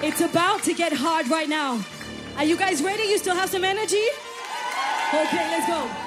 It's about to get hard right now. Are you guys ready? You still have some energy? Okay, let's go.